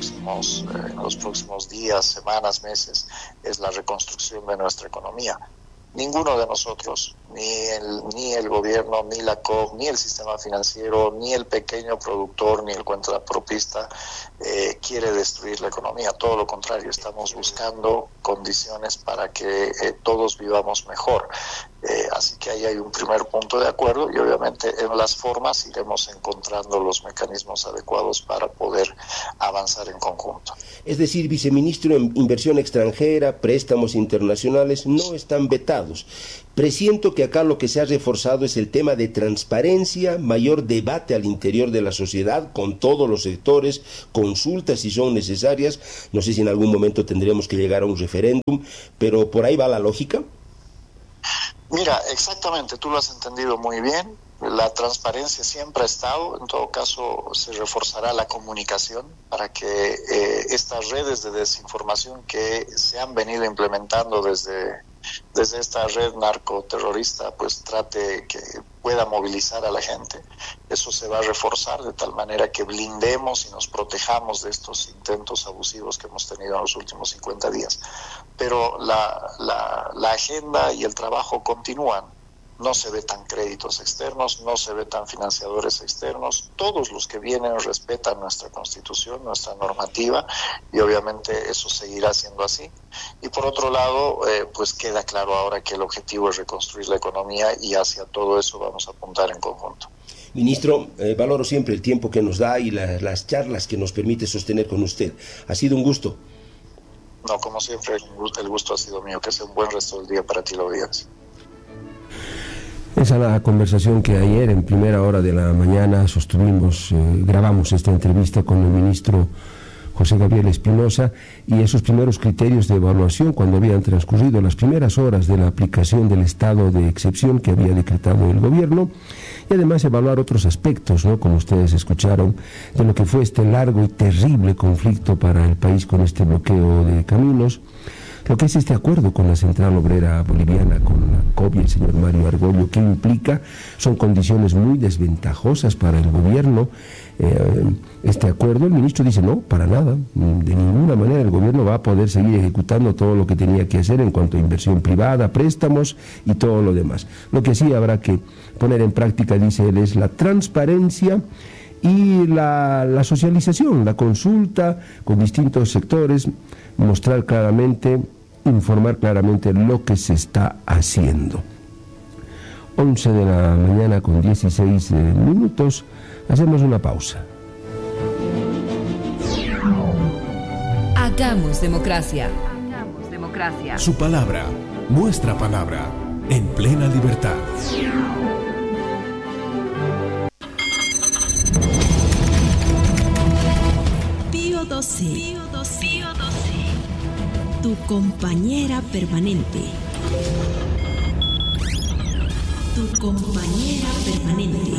en los próximos días, semanas, meses, es la reconstrucción de nuestra economía. Ninguno de nosotros, ni el gobierno, ni la COP, ni el sistema financiero, ni el pequeño productor, ni el contrapropista quiere destruir la economía. Todo lo contrario, estamos buscando condiciones para que todos vivamos mejor. Así que ahí hay un primer punto de acuerdo y obviamente en las formas iremos encontrando los mecanismos adecuados para poder avanzar en conjunto. Es decir, viceministro, inversión extranjera, préstamos internacionales no están vetados. Presiento que acá lo que se ha reforzado es el tema de transparencia, mayor debate al interior de la sociedad con todos los sectores, consultas si son necesarias. No sé si en algún momento tendremos que llegar a un referéndum, pero por ahí va la lógica. Mira, exactamente, tú lo has entendido muy bien. La transparencia siempre ha estado, en todo caso se reforzará la comunicación para que estas redes de desinformación que se han venido implementando desde esta red narcoterrorista pues trate que pueda movilizar a la gente. Eso se va a reforzar de tal manera que blindemos y nos protejamos de estos intentos abusivos que hemos tenido en los últimos 50 días. Pero la agenda y el trabajo continúan. No se vetan créditos externos, no se vetan financiadores externos. Todos los que vienen respetan nuestra Constitución, nuestra normativa, y obviamente eso seguirá siendo así. Y por otro lado, pues queda claro ahora que el objetivo es reconstruir la economía y hacia todo eso vamos a apuntar en conjunto. Ministro, valoro siempre el tiempo que nos da y las charlas que nos permite sostener con usted. Ha sido un gusto. No, como siempre, el gusto ha sido mío. Que sea un buen resto del día para ti, la audiencia. Esa es la conversación que ayer en primera hora de la mañana sostuvimos, grabamos esta entrevista con el ministro José Gabriel Espinosa y esos primeros criterios de evaluación cuando habían transcurrido las primeras horas de la aplicación del estado de excepción que había decretado el gobierno y además evaluar otros aspectos, ¿no?, como ustedes escucharon, de lo que fue este largo y terrible conflicto para el país con este bloqueo de caminos. Lo que es este acuerdo con la Central Obrera Boliviana, con la COP y el señor Mario Argollo, ¿qué implica? Son condiciones muy desventajosas para el gobierno. Este acuerdo, el ministro dice, no, para nada, de ninguna manera el gobierno va a poder seguir ejecutando todo lo que tenía que hacer en cuanto a inversión privada, préstamos y todo lo demás. Lo que sí habrá que poner en práctica, dice él, es la transparencia y la socialización, la consulta con distintos sectores, mostrar claramente, informar claramente lo que se está haciendo. 11 de la mañana con 16 minutos, hacemos una pausa. Hagamos democracia. Hagamos democracia. Su palabra, nuestra palabra, en plena libertad. Pío XII. Tu compañera permanente. Tu compañera permanente.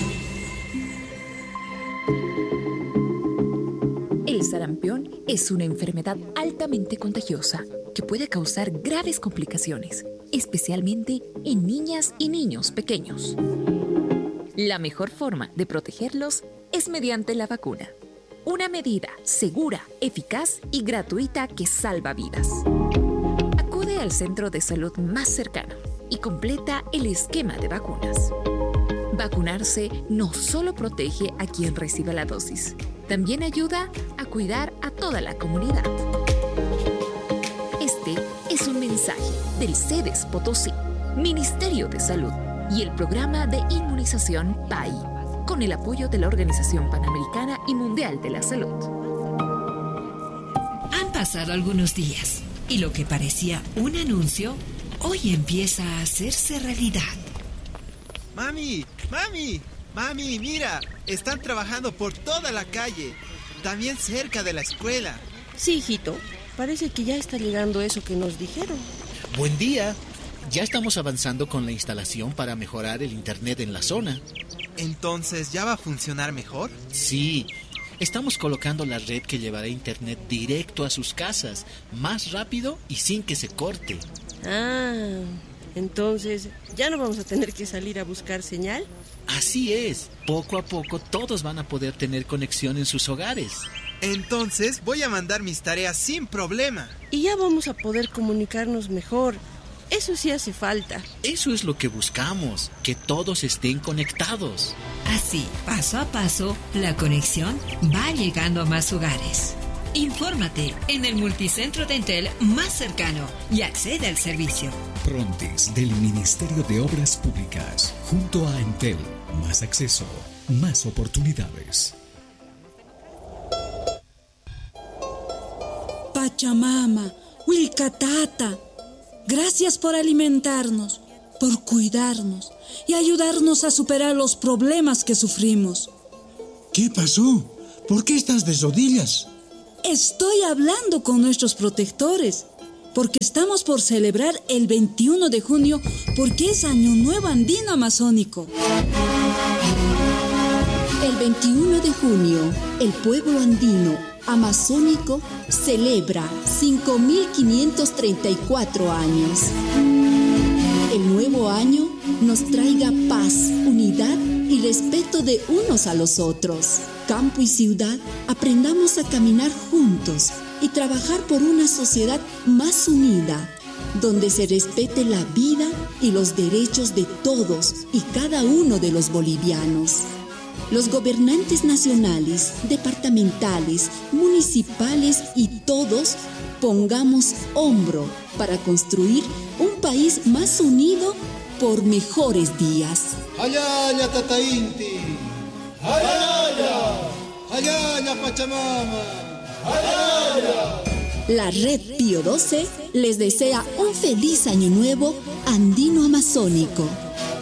El sarampión es una enfermedad altamente contagiosa que puede causar graves complicaciones, especialmente en niñas y niños pequeños. La mejor forma de protegerlos es mediante la vacuna. Una medida segura, eficaz y gratuita que salva vidas. Acude al centro de salud más cercano y completa el esquema de vacunas. Vacunarse no solo protege a quien reciba la dosis, también ayuda a cuidar a toda la comunidad. Este es un mensaje del CEDES Potosí, Ministerio de Salud y el Programa de Inmunización PAI, con el apoyo de la Organización Panamericana y Mundial de la Salud. Han pasado algunos días y lo que parecía un anuncio, hoy empieza a hacerse realidad. Mami, mira, están trabajando por toda la calle, también cerca de la escuela. Sí, hijito, parece que ya está llegando eso que nos dijeron. Buen día, ya estamos avanzando con la instalación para mejorar el internet en la zona. ¿Entonces ya va a funcionar mejor? Sí, estamos colocando la red que llevará internet directo a sus casas, más rápido y sin que se corte. Ah, entonces ya no vamos a tener que salir a buscar señal. Así es, poco a poco todos van a poder tener conexión en sus hogares. Entonces voy a mandar mis tareas sin problema. Y ya vamos a poder comunicarnos mejor. Eso sí hace falta. Eso es lo que buscamos, que todos estén conectados. Así, paso a paso, la conexión va llegando a más hogares. Infórmate en el multicentro de Entel más cercano y accede al servicio. Prontis del Ministerio de Obras Públicas. Junto a Entel, más acceso, más oportunidades. Pachamama, Wilcatata, gracias por alimentarnos, por cuidarnos y ayudarnos a superar los problemas que sufrimos. ¿Qué pasó? ¿Por qué estás de rodillas? Estoy hablando con nuestros protectores, porque estamos por celebrar el 21 de junio, porque es Año Nuevo Andino Amazónico. El 21 de junio, el pueblo andino amazónico celebra 5.534 años. El nuevo año nos traiga paz, unidad y respeto de unos a los otros. Campo y ciudad, aprendamos a caminar juntos y trabajar por una sociedad más unida, donde se respete la vida y los derechos de todos y cada uno de los bolivianos. Los gobernantes nacionales, departamentales, municipales y todos pongamos hombro para construir un país más unido por mejores días. ¡Ayaya, Tata Inti! ¡Ayaya! ¡Ayaya, Pachamama! ¡Ayaya! La Red Pío XII les desea un feliz año nuevo andino amazónico.